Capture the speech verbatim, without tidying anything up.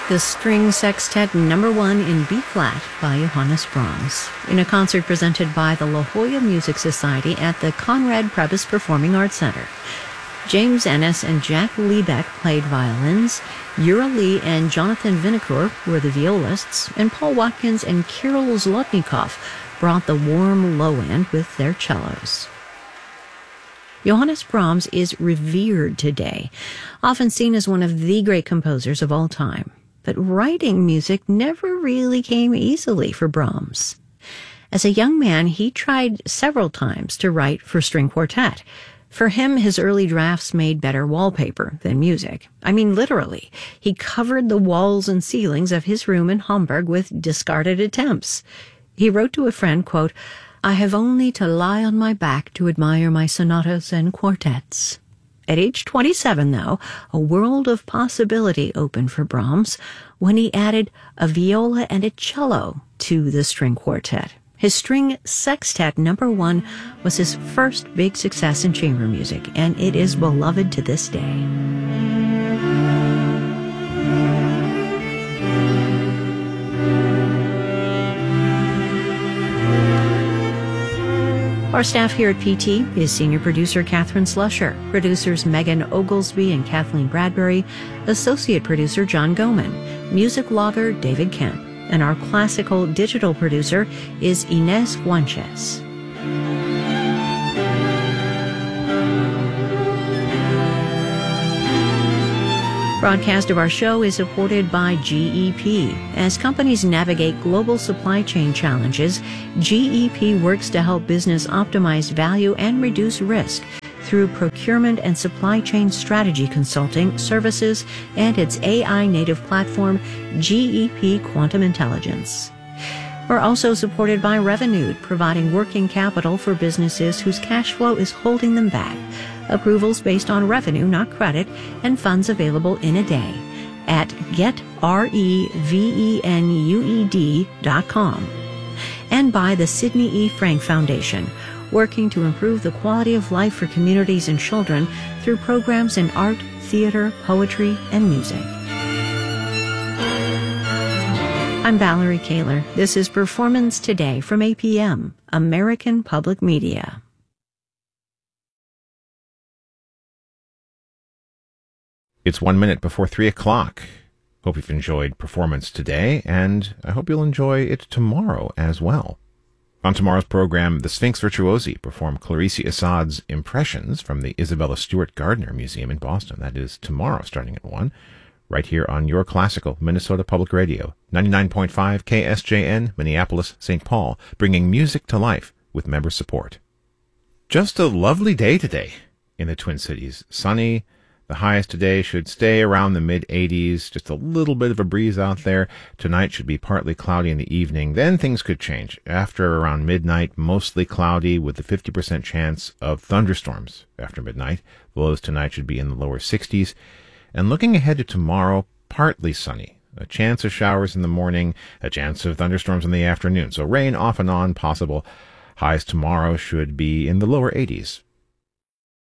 The String Sextet Number One in B-flat by Johannes Brahms, in a concert presented by the La Jolla Music Society at the Conrad Prebys Performing Arts Center. James Ennis and Jack Liebeck played violins, Yura Lee and Jonathan Vinokur were the violists, and Paul Watkins and Kirill Zlotnikov brought the warm low end with their cellos. Johannes Brahms is revered today, often seen as one of the great composers of all time. But writing music never really came easily for Brahms. As a young man, he tried several times to write for string quartet. For him, his early drafts made better wallpaper than music. I mean, literally. He covered the walls and ceilings of his room in Hamburg with discarded attempts. He wrote to a friend, quote, "I have only to lie on my back to admire my sonatas and quartets." At age twenty-seven, though, a world of possibility opened for Brahms when he added a viola and a cello to the string quartet. His String Sextet Number One was his first big success in chamber music, and it is beloved to this day. Our staff here at P T is senior producer Catherine Slusher, producers Megan Oglesby and Kathleen Bradbury, associate producer John Goman, music logger David Kemp, and our classical digital producer is Inez Juanches. Broadcast of our show is supported by G E P. As companies navigate global supply chain challenges, G E P works to help business optimize value and reduce risk through procurement and supply chain strategy consulting services and its A I-native platform, G E P Quantum Intelligence. We're also supported by Revenued, providing working capital for businesses whose cash flow is holding them back. Approvals based on revenue, not credit, and funds available in a day at get revenued dot com. And by the Sidney E. Frank Foundation, working to improve the quality of life for communities and children through programs in art, theater, poetry, and music. I'm Valerie Kaler. This is Performance Today from A P M, American Public Media. It's one minute before three o'clock. Hope you've enjoyed Performance Today, and I hope you'll enjoy it tomorrow as well. On tomorrow's program, the Sphinx Virtuosi perform Clarice Assad's Impressions from the Isabella Stewart Gardner Museum in Boston. That is tomorrow, starting at one, right here on your classical Minnesota Public Radio, ninety-nine point five K S J N, Minneapolis, Saint Paul, bringing music to life with member support. Just a lovely day today in the Twin Cities. Sunny. The highest today should stay around the mid-eighties, just a little bit of a breeze out there. Tonight should be partly cloudy in the evening. Then things could change. After around midnight, mostly cloudy with a fifty percent chance of thunderstorms after midnight. The lows tonight should be in the lower sixties. And looking ahead to tomorrow, partly sunny. A chance of showers in the morning, a chance of thunderstorms in the afternoon. So rain off and on possible. Highs tomorrow should be in the lower eighties.